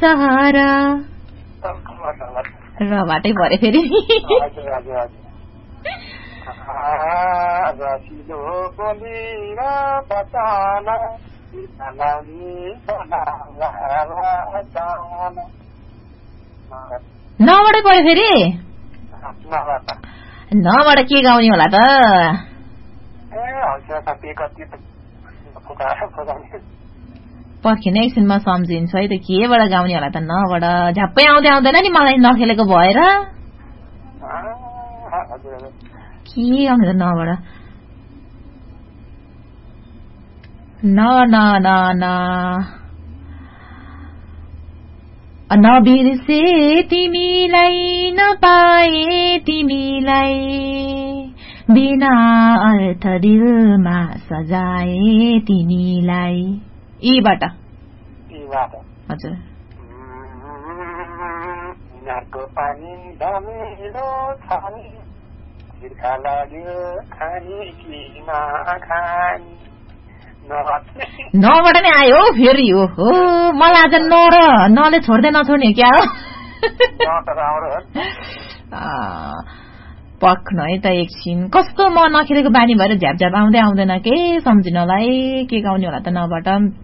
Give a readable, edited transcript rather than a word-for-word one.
सहारा र बाटै परे फेरि नबाटै पऱ्यो फेरि नबाट के गाउने होला त पर्खिने एकछिनमा सम्झिन्छ है त केबाट गाउने होला त नबाट झ्याप्पै आउँदै आउँदैन नि मलाई नखेलेको भएर के गाउने त नबाट न न न न नबिर्से तिमीलाई नपाए तिमीलाई बिना अर्थ दिलमा सजाए तिमीलाई यीबाट हजुर पानी धमिलो छानी बिर्खा लाग्यो खानी कि नखानी नबाट नै आयो फेरि हो मलाई आज न र नले छोड्दै नछोड्ने क्या हो पक्न है त एकछिन कस्तो म नखेलेको बानी भएर झ्याप झ्याप आउँदै आउँदैन के सम्झिनलाई के गाउने होला त नबाट